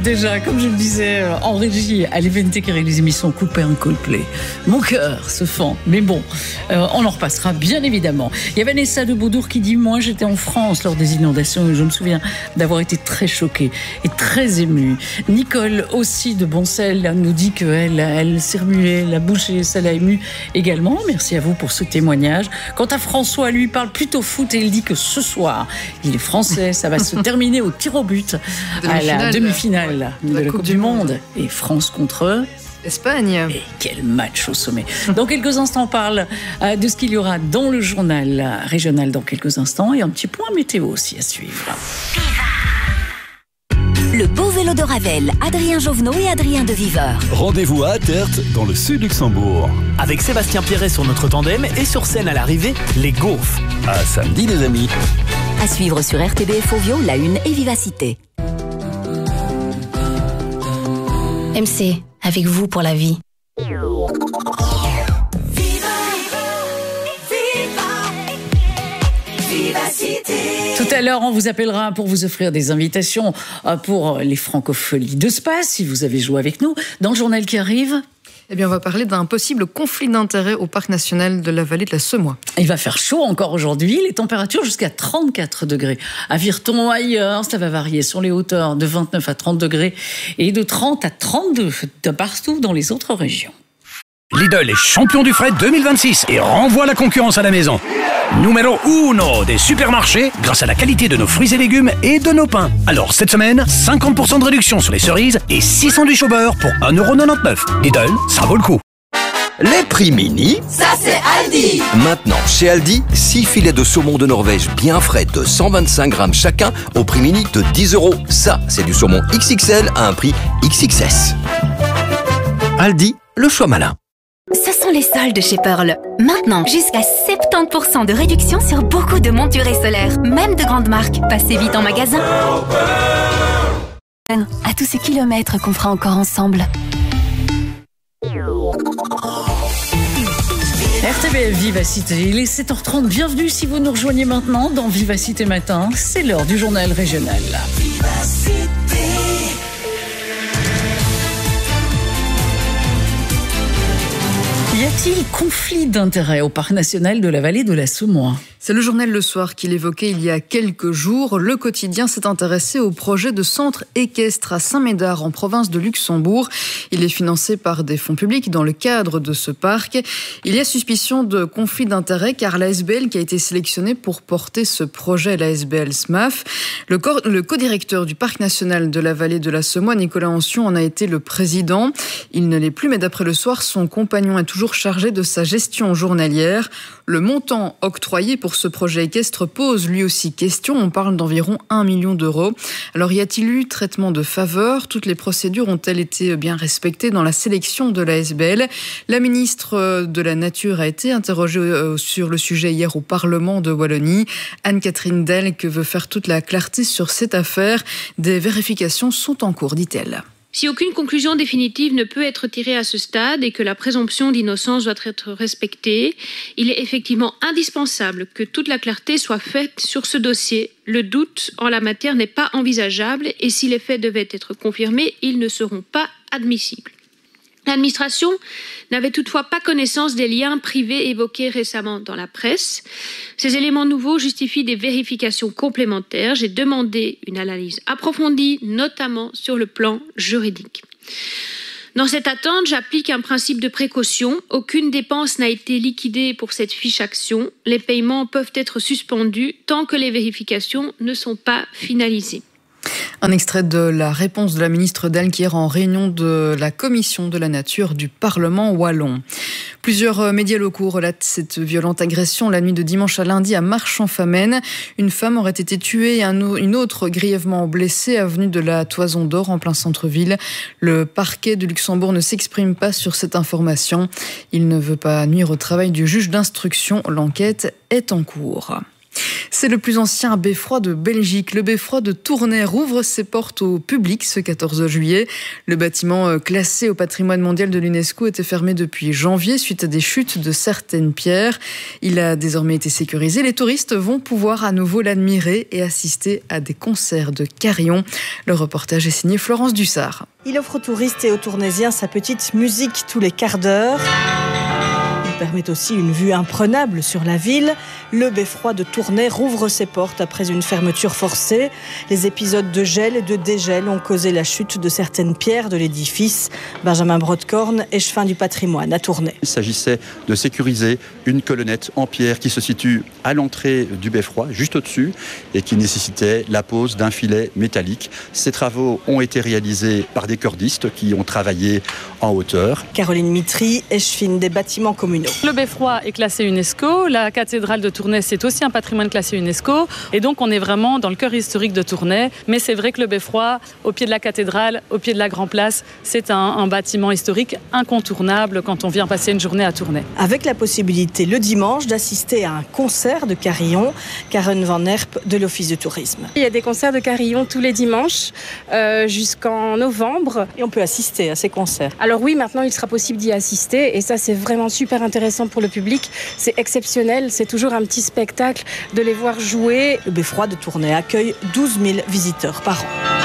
Déjà, comme je le disais en régie, à l'Evente qui réalise l'émission Couper un Coldplay. Mon cœur se fend, mais bon, on en repassera bien évidemment. Il y a Vanessa de Beaudour qui dit « Moi, j'étais en France lors des inondations et je me souviens d'avoir été très choquée et très émue. » Nicole aussi de Boncel nous dit qu'elle s'est remuée la bouche et ça l'a émue également. Merci à vous pour ce témoignage. Quant à François, lui parle plutôt foot et il dit que ce soir, il est français, ça va se terminer au tir au but à la demi-finale de la Coupe du Monde. Et France contre Espagne. Et quel match au sommet. Dans quelques instants, on parle de ce qu'il y aura dans le journal régional dans quelques instants et un petit point météo aussi à suivre. Le beau vélo de Ravel, Adrien Jovenot et Adrien de Viveur. Rendez-vous à Attert, dans le sud Luxembourg. Avec Sébastien Pierret sur notre tandem et sur scène à l'arrivée, les gaufres. À samedi les amis. À suivre sur RTBF Ovio, La Une et Vivacité. MC, avec vous pour la vie. Tout à l'heure, on vous appellera pour vous offrir des invitations pour les francopholies de Spa, si vous avez joué avec nous. Dans le journal qui arrive... Eh bien, on va parler d'un possible conflit d'intérêts au parc national de la vallée de la Semois. Il va faire chaud encore aujourd'hui, les températures jusqu'à 34 degrés. À Virton, ailleurs, ça va varier sur les hauteurs de 29 à 30 degrés et de 30 à 32 de partout dans les autres régions. Lidl est champion du fret 2026 et renvoie la concurrence à la maison. Numéro 1 des supermarchés grâce à la qualité de nos fruits et légumes et de nos pains. Alors cette semaine, 50% de réduction sur les cerises et 6 sandwichs au beurre pour 1,99€. Lidl, ça vaut le coup. Les prix mini, ça c'est Aldi. Maintenant, chez Aldi, 6 filets de saumon de Norvège bien frais de 125 grammes chacun au prix mini de 10€. Ça, c'est du saumon XXL à un prix XXS. Aldi, le choix malin. Ce sont les soldes chez Pearl. Maintenant, jusqu'à 70% de réduction sur beaucoup de montures et solaires, même de grandes marques. Passez vite en magasin. À tous ces kilomètres qu'on fera encore ensemble. RTBF Vivacité, il est 7h30. Bienvenue si vous nous rejoignez maintenant dans Vivacité Matin. C'est l'heure du journal régional. Y a-t-il conflit d'intérêts au parc national de la vallée de la Semois ? C'est le journal Le Soir qui l'évoquait il y a quelques jours. Le quotidien s'est intéressé au projet de centre équestre à Saint-Médard en province de Luxembourg. Il est financé par des fonds publics dans le cadre de ce parc. Il y a suspicion de conflit d'intérêts car l'ASBL qui a été sélectionnée pour porter ce projet, l'ASBL SMAF, le co-directeur du parc national de la vallée de la Semois, Nicolas Ancion, en a été le président. Il ne l'est plus, mais d'après Le Soir, son compagnon est toujours chargé de sa gestion journalière. Le montant octroyé pour ce projet équestre pose lui aussi question. On parle d'environ 1 million d'euros. Alors, y a-t-il eu traitement de faveur ? Toutes les procédures ont-elles été bien respectées dans la sélection de l'ASBL ? La ministre de la Nature a été interrogée sur le sujet hier au Parlement de Wallonie. Anne-Catherine Delc veut faire toute la clarté sur cette affaire. Des vérifications sont en cours, dit-elle. Si aucune conclusion définitive ne peut être tirée à ce stade et que la présomption d'innocence doit être respectée, il est effectivement indispensable que toute la clarté soit faite sur ce dossier. Le doute en la matière n'est pas envisageable et si les faits devaient être confirmés, ils ne seront pas admissibles. L'administration n'avait toutefois pas connaissance des liens privés évoqués récemment dans la presse. Ces éléments nouveaux justifient des vérifications complémentaires. J'ai demandé une analyse approfondie, notamment sur le plan juridique. Dans cette attente, j'applique un principe de précaution. Aucune dépense n'a été liquidée pour cette fiche action. Les paiements peuvent être suspendus tant que les vérifications ne sont pas finalisées. Un extrait de la réponse de la ministre Delc hier en réunion de la Commission de la Nature du Parlement wallon. Plusieurs médias locaux relatent cette violente agression la nuit de dimanche à lundi à Marchand-Famenne. Une femme aurait été tuée et une autre grièvement blessée avenue de la Toison d'Or en plein centre-ville. Le parquet de Luxembourg ne s'exprime pas sur cette information. Il ne veut pas nuire au travail du juge d'instruction. L'enquête est en cours. C'est le plus ancien beffroi de Belgique. Le beffroi de Tournai rouvre ses portes au public ce 14 juillet. Le bâtiment classé au patrimoine mondial de l'UNESCO était fermé depuis janvier suite à des chutes de certaines pierres. Il a désormais été sécurisé. Les touristes vont pouvoir à nouveau l'admirer et assister à des concerts de carillons. Le reportage est signé Florence Dussard. Il offre aux touristes et aux Tournaisiens sa petite musique tous les quarts d'heure. Il permet aussi une vue imprenable sur la ville. Le beffroi de Tournai rouvre ses portes après une fermeture forcée. Les épisodes de gel et de dégel ont causé la chute de certaines pierres de l'édifice. Benjamin Brodkorn, échevin du patrimoine à Tournai. Il s'agissait de sécuriser une colonnette en pierre qui se situe à l'entrée du beffroi, juste au-dessus, et qui nécessitait la pose d'un filet métallique. Ces travaux ont été réalisés par des cordistes qui ont travaillé en hauteur. Caroline Mitry, échevine des bâtiments communaux. Le beffroi est classé UNESCO, la cathédrale de Tournai c'est aussi un patrimoine classé UNESCO et donc on est vraiment dans le cœur historique de Tournai, mais c'est vrai que le beffroi au pied de la cathédrale, au pied de la Grand Place, c'est un bâtiment historique incontournable quand on vient passer une journée à Tournai. Avec la possibilité le dimanche d'assister à un concert de carillons, Karen Van Herp de l'Office du tourisme. Il y a des concerts de carillons tous les dimanches jusqu'en novembre. Et on peut assister à ces concerts. Alors oui, maintenant il sera possible d'y assister et ça c'est vraiment super intéressant pour le public. C'est exceptionnel, c'est toujours un petit spectacle de les voir jouer. Le beffroi de Tournai accueille 12 000 visiteurs par an.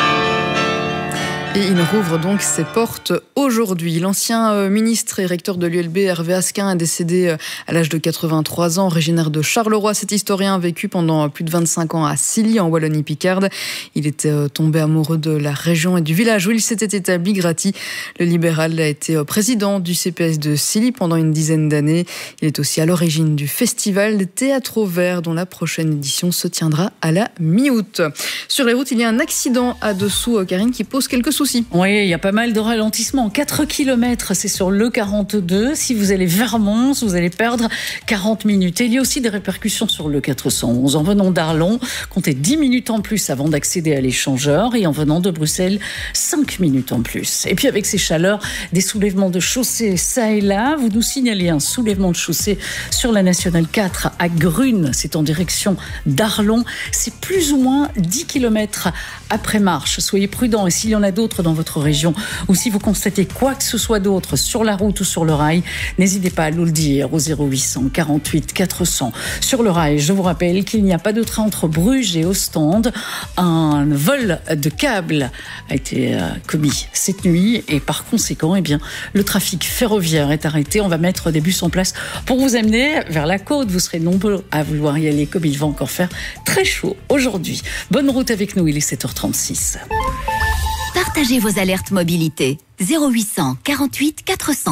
Et il rouvre donc ses portes aujourd'hui. L'ancien ministre et recteur de l'ULB, Hervé Asquin, est décédé à l'âge de 83 ans, originaire de Charleroi. Cet historien a vécu pendant plus de 25 ans à Silly, en Wallonie-Picarde. Il était tombé amoureux de la région et du village où il s'était établi, Graty. Le libéral a été président du CPS de Silly pendant une dizaine d'années. Il est aussi à l'origine du festival Théâtre au Vert, dont la prochaine édition se tiendra à la mi-août. Sur les routes, il y a un accident à Dessous, Karine, qui pose quelques soucis. Oui, il y a pas mal de ralentissements. 4 km, c'est sur le 42. Si vous allez vers Mons, vous allez perdre 40 minutes. Et il y a aussi des répercussions sur le 411. En venant d'Arlon, comptez 10 minutes en plus avant d'accéder à l'échangeur. Et en venant de Bruxelles, 5 minutes en plus. Et puis avec ces chaleurs, des soulèvements de chaussée ça et là. Vous nous signalez un soulèvement de chaussée sur la Nationale 4 à Grune. C'est en direction d'Arlon. C'est plus ou moins 10 km après marche. Soyez prudents. Et s'il y en a d'autres dans votre région ou si vous constatez quoi que ce soit d'autre sur la route ou sur le rail, n'hésitez pas à nous le dire au 0800 48 400. Sur le rail, je vous rappelle qu'il n'y a pas de train entre Bruges et Ostende. Un vol de câble a été commis cette nuit et par conséquent, le trafic ferroviaire est arrêté. On va mettre des bus en place pour vous amener vers la côte. Vous serez nombreux à vouloir y aller comme il va encore faire très chaud aujourd'hui. Bonne route avec nous, il est 7h36. Partagez vos alertes mobilité. 0800 48 400.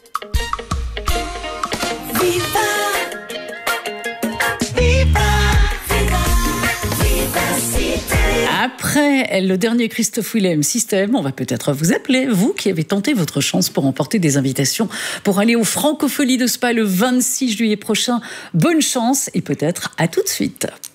Viva, viva, viva Cité. Après le dernier Christophe Willem System, on va peut-être vous appeler, vous qui avez tenté votre chance pour emporter des invitations pour aller aux Francopholies de Spa le 26 juillet prochain. Bonne chance et peut-être à tout de suite.